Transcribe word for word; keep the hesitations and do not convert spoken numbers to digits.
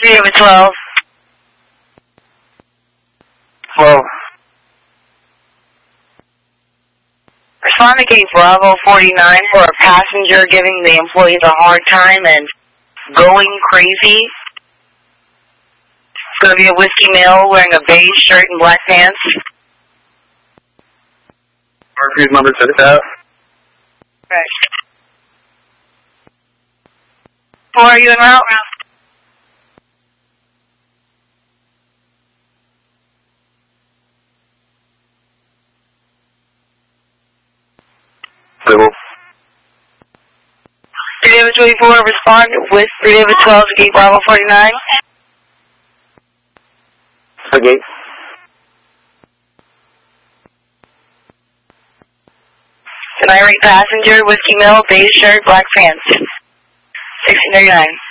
three over twelve. twelve. Respond to gate Bravo forty-nine for a passenger giving the employees a hard time and going crazy. It's going to be a whiskey male wearing a beige shirt and black pants. Mercury's number six out. Right. Four, are you en route? Civil. three David twenty-four, respond with three David twelve to gate Bravo forty-nine. Okay. An irate passenger, whiskey male, beige shirt, black pants. sixteen thirty-nine.